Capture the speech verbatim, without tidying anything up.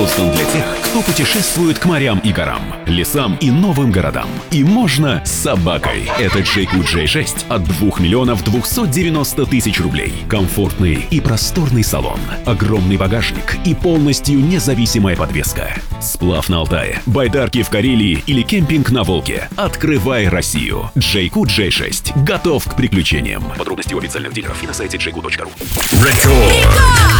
создан для тех, кто путешествует к морям и горам, лесам и новым городам. И можно с собакой. Это джей кью джей шесть от двух миллионов двухсот девяноста тысяч рублей. Комфортный и просторный салон, огромный багажник и полностью независимая подвеска. Сплав на Алтае, байдарки в Карелии или кемпинг на Волге. Открывай Россию. джей кью джей шесть готов к приключениям. Подробности у официальных дилеров и на сайте джей кью точка ру. Рекорд.